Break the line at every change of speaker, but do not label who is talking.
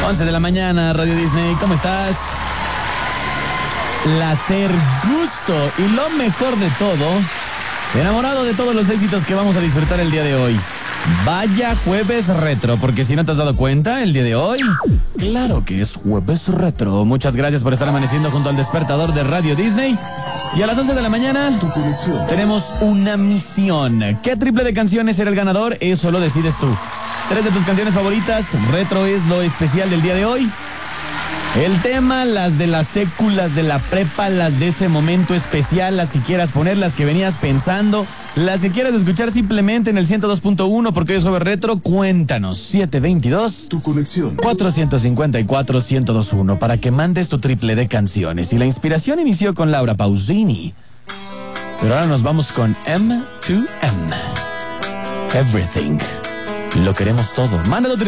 11 de la mañana, Radio Disney, ¿cómo estás? Placer, gusto y lo mejor de todo, enamorado de todos los éxitos que vamos a disfrutar el día de hoy. Vaya jueves retro, porque si no te has dado cuenta, el día de hoy, claro que es jueves retro. Muchas gracias por estar amaneciendo junto al despertador de Radio Disney. Y a las 11 de la mañana, tenemos una misión. ¿Qué triple de canciones será el ganador? Eso lo decides tú. 3 de tus canciones favoritas, retro es lo especial del día de hoy. El tema, las de las séculas de la prepa, las de ese momento especial, las que quieras poner, las que venías pensando, las que quieras escuchar simplemente en el 102.1 porque hoy es jueves retro. Cuéntanos, 722
Tu conexión
454-1021 para que mandes tu triple de canciones. Y la inspiración inició con Laura Pausini, pero ahora nos vamos con M2M. Everything. Lo queremos todo. Mándalo.